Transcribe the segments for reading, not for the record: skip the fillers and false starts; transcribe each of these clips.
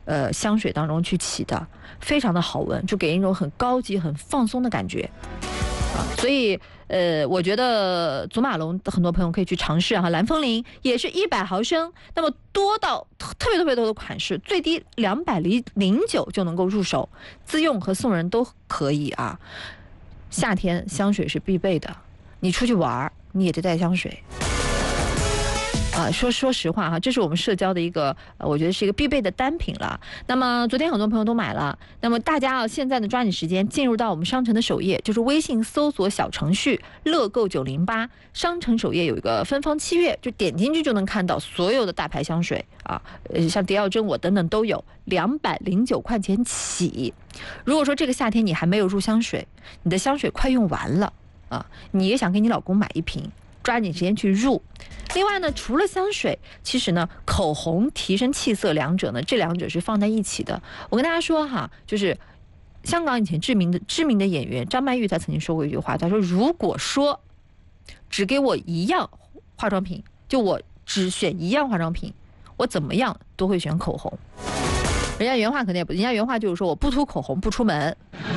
香水当中去起的，非常的好闻，就给人一种很高级、很放松的感觉啊。所以我觉得祖马龙很多朋友可以去尝试哈。蓝风铃也是100毫升，那么多到特别多的款式，最低209就能够入手，自用和送人都可以啊。夏天香水是必备的，你出去玩你也得带香水。说实话哈，这是我们社交的一个我觉得是一个必备的单品了。那么昨天很多朋友都买了，那么大家现在呢抓紧时间进入到我们商城的首页，就是微信搜索小程序乐购908，商城首页有一个芬芳7月，就点进去就能看到所有的大牌香水啊，像迪奥真我等等都有，209块钱起。如果说这个夏天你还没有入香水，你的香水快用完了啊，你也想给你老公买一瓶，抓紧时间去入。另外呢，除了香水，其实呢，口红提升气色，这两者是放在一起的。我跟大家说哈，就是香港以前知名的演员张曼玉，她曾经说过一句话，她说：“如果说只给我一样化妆品，就我只选一样化妆品，我怎么样都会选口红。”人家原话肯定也不，人家原话就是说我不涂口红不出门。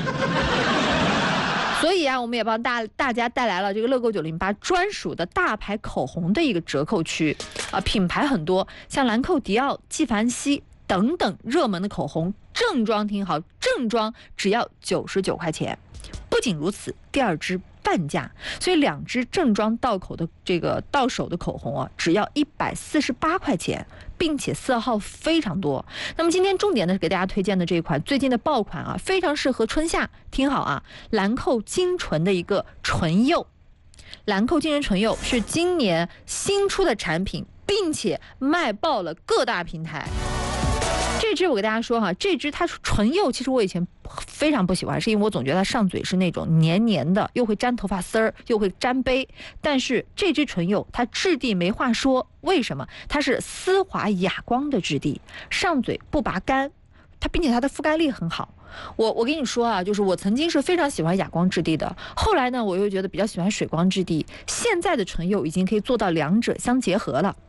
所以啊，我们也帮大家带来了这个乐购908专属的大牌口红的一个折扣区啊，品牌很多，像兰蔻、迪奥、纪梵希等等热门的口红，正装听好，正装只要99块钱。不仅如此，第二支半价，所以2支正装到手的口红啊，只要148块钱，并且色号非常多。那么今天重点的是给大家推荐的这一款最近的爆款啊，非常适合春夏。听好啊，兰蔻精纯的一个唇釉，兰蔻精纯唇釉是今年新出的产品，并且卖爆了各大平台。这支我给大家说哈，这支它唇釉，其实我以前非常不喜欢，是因为我总觉得它上嘴是那种黏黏的，又会粘头发丝儿，又会粘杯。但是这支唇釉它质地没话说，为什么？它是丝滑哑光的质地，上嘴不拔干，并且它的覆盖力很好。我跟你说啊，就是我曾经是非常喜欢哑光质地的，后来呢，我又觉得比较喜欢水光质地。现在的唇釉已经可以做到两者相结合了。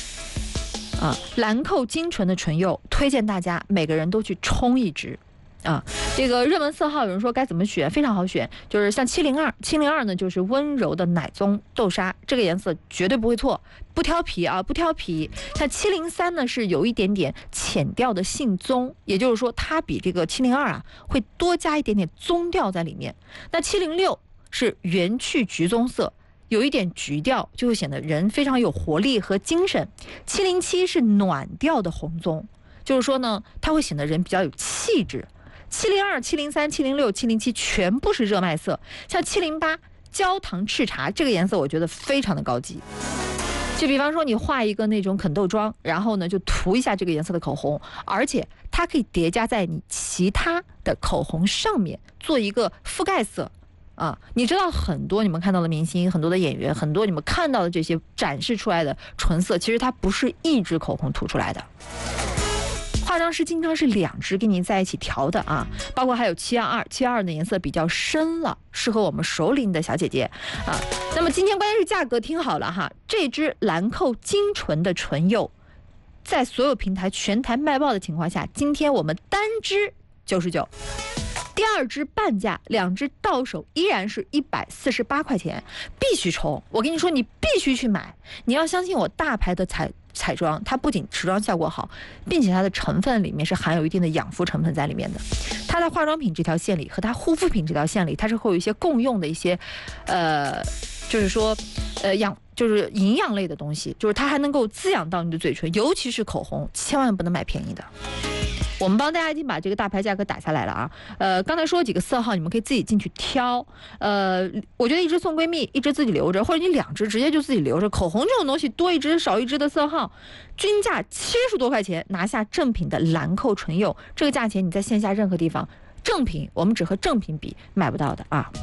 兰蔻精纯的唇釉，推荐大家每个人都去冲一支。这个热门色号有人说该怎么选，非常好选，就是像702呢，就是温柔的奶棕豆沙，这个颜色绝对不会错，不挑皮啊，不挑皮。像703呢是有一点点浅调的杏棕，也就是说它比这个702啊会多加一点点棕调在里面。那706是原去橘棕色，有一点橘调，就会显得人非常有活力和精神。707是暖调的红棕，就是说呢，它会显得人比较有气质。702、703、706、707全部是热卖色，像708焦糖赤茶这个颜色，我觉得非常的高级。就比方说你画一个那种肯豆妆，然后呢就涂一下这个颜色的口红，而且它可以叠加在你其他的口红上面，做一个覆盖色。你知道很多你们看到的明星，很多的演员，很多你们看到的这些展示出来的唇色，其实它不是一支口红涂出来的。化妆师经常是2支给你在一起调的啊，包括还有722的颜色比较深了，适合我们熟龄的小姐姐啊。那么今天关键是价格，听好了哈，这支兰蔻精纯的唇釉，在所有平台全台卖爆的情况下，今天我们单支99。第2支半价，2支到手依然是148块钱，必须冲！我跟你说，你必须去买。你要相信我，大牌的彩妆，它不仅持妆效果好，并且它的成分里面是含有一定的养肤成分在里面的。它在化妆品这条线里和它护肤品这条线里，它是会有一些共用的一些，就是说，就是营养类的东西，就是它还能够滋养到你的嘴唇，尤其是口红，千万不能买便宜的。我们帮大家已经把这个大牌价格打下来了啊，刚才说几个色号，你们可以自己进去挑，我觉得1支送闺蜜，1支自己留着，或者你2支直接就自己留着。口红这种东西，多1支少1支的色号，均价70多块钱拿下正品的兰蔻唇釉，这个价钱你在线下任何地方正品，我们只和正品比买不到的啊。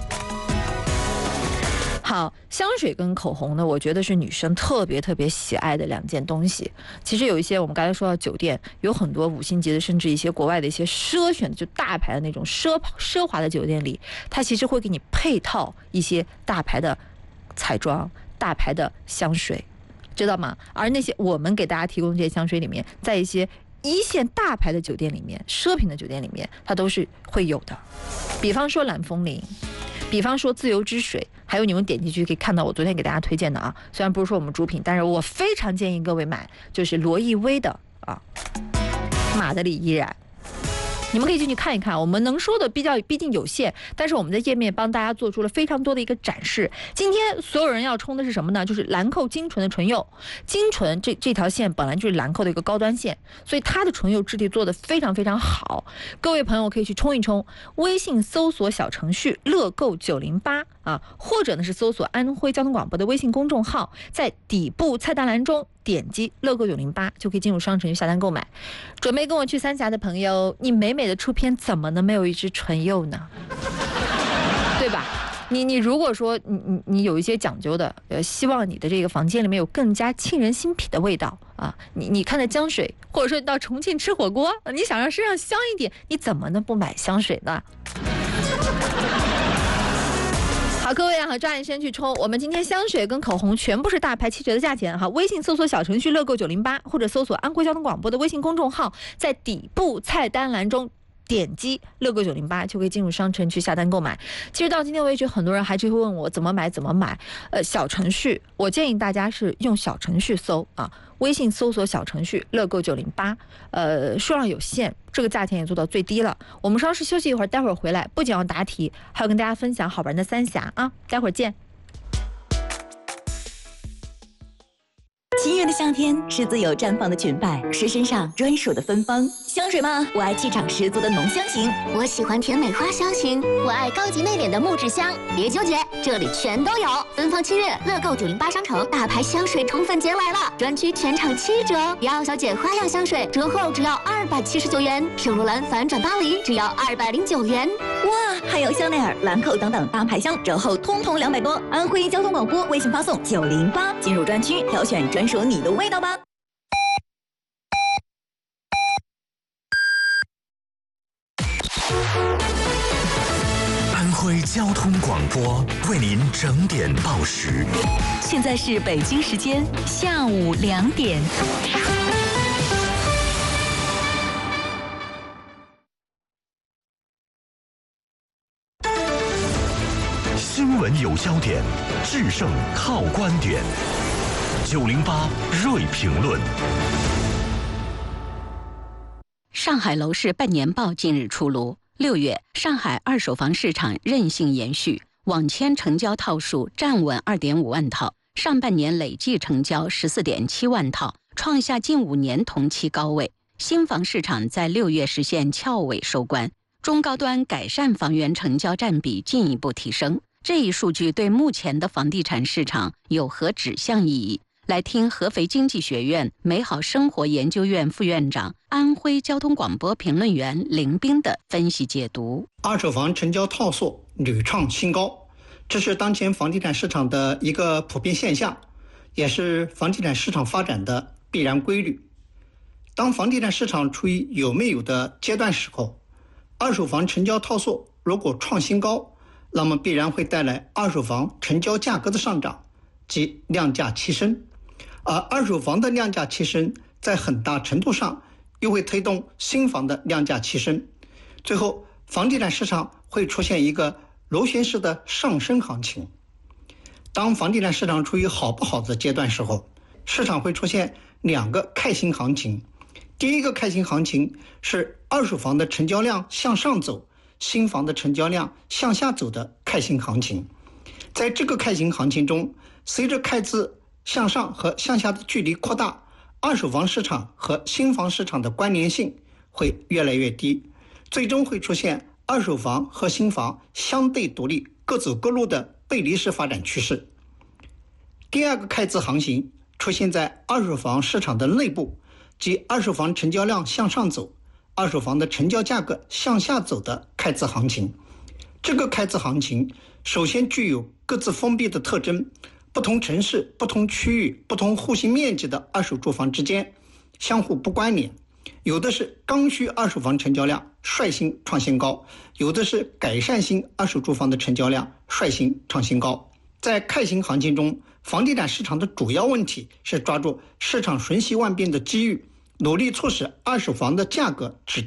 好，香水跟口红呢，我觉得是女生特别喜爱的2件东西。其实有一些我们刚才说到酒店，有很多5星级的，甚至一些国外的一些奢选的，就大牌的那种奢华的酒店里，它其实会给你配套一些大牌的彩妆、大牌的香水，知道吗？而那些我们给大家提供这些香水里面，在一些一线大牌的酒店里面，奢品的酒店里面，它都是会有的。比方说蓝枫林，比方说自由之水，还有你们点进去可以看到我昨天给大家推荐的啊，虽然不是说我们主品，但是我非常建议各位买，就是罗意威的啊，马德里依然。你们可以进去看一看，我们能说的毕竟有限，但是我们在页面帮大家做出了非常多的一个展示。今天所有人要冲的是什么呢？就是兰蔻精纯的纯柚。精纯这条线本来就是兰蔻的一个高端线，所以它的纯柚质地做得非常非常好。各位朋友可以去冲一冲，微信搜索小程序乐购908啊，或者呢是搜索安徽交通广播的微信公众号，在底部菜单栏中点击乐购908就可以进入商城下单购买。准备跟我去三峡的朋友，你美美的出片怎么能没有一支纯柚呢？对吧？你如果说你有一些讲究的，希望你的这个房间里面有更加沁人心脾的味道啊，你看到江水，或者说你到重庆吃火锅，你想让身上香一点，你怎么能不买香水呢？好，各位啊，抓紧时间去冲！我们今天香水跟口红全部是大牌7折的价钱哈。微信搜索小程序乐购908，或者搜索安徽交通广播的微信公众号，在底部菜单栏中点击乐购908就可以进入商城去下单购买。其实到今天为止，很多人还是会问我怎么买。小程序，我建议大家是用小程序搜啊，微信搜索小程序乐购908，数量有限，这个价钱也做到最低了。我们稍事休息一会儿，待会儿回来不仅要答题，还要跟大家分享好玩的三峡啊，待会儿见。 七月的夏天是自由绽放的裙摆，是身上专属的芬芳。香水吗？我爱气场十足的浓香型， 我喜欢甜美花香型，我爱高级内敛的木质香。别纠结，这里全都有。芬芳7月，乐购908商城大牌香水宠粉节来了，专区全场7折。迪奥小姐花样香水折后只要279元，圣罗兰反转巴黎只要209元。 哇，还有香奈儿、兰蔻等等大牌香折后通通200多。安徽交通广播微信发送908，进入专区挑选专属你的味道吧。 安徽交通广播为您整点报时， 现在是北京时间下午2点。 新闻有焦点，制胜靠观点。908锐评论。 上海楼市半年报近日出炉，6月上海二手房市场韧性延续，网签成交套数站稳2.5万套，上半年累计成交14.7万套，创下近5年同期高位。新房市场在6月实现翘尾收官，中高端改善房源成交占比进一步提升。这一数据对目前的房地产市场有何指向意义？来听合肥经济学院美好生活研究院副院长、安徽交通广播评论员林斌的分析解读。 二手房成交套数屡创新高，这是当前房地产市场的一个普遍现象，也是房地产市场发展的必然规律。当房地产市场处于有没有的阶段时候，二手房成交套数如果创新高，那么必然会带来二手房成交价格的上涨及量价齐升。而二手房的量价齐升，在很大程度上又会推动新房的量价齐升，最后房地产市场会出现一个螺旋式的上升行情。当房地产市场处于好不好的阶段时候，市场会出现2个开心行情。第一个开心行情是二手房的成交量向上走，新房的成交量向下走的开心行情。在这个开心行情中，随着开支向上和向下的距离扩大，二手房市场和新房市场的关联性会越来越低，最终会出现二手房和新房相对独立、各走各路的背离式发展趋势。第二个开支行情出现在二手房市场的内部，即二手房成交量向上走，二手房的成交价格向下走的开支行情。这个开支行情首先具有各自封闭的特征，不同城市、不同区域、不同户型面积的二手住房之间相互不关联，有的是刚需二手房成交量率先创新高，有的是改善型二手住房的成交量率先创新高。在开型行情中，房地产市场的主要问题是抓住市场瞬息万变的机遇， 努力促使二手房的价格止跌。